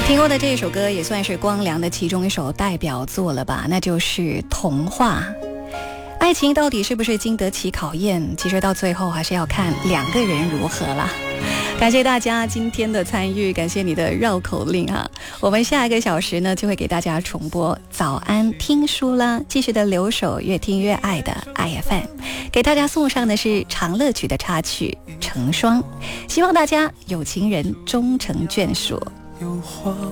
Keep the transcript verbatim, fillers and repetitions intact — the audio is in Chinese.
听过的这首歌也算是光良的其中一首代表作了吧，那就是《童话》。爱情到底是不是经得起考验？其实到最后还是要看两个人如何啦。感谢大家今天的参与，感谢你的绕口令哈。我们下一个小时呢，就会给大家重播早安听书啦，继续的留守越听越爱的 I F M， 给大家送上的是长乐曲的插曲《成双》，希望大家有情人终成眷属。 有花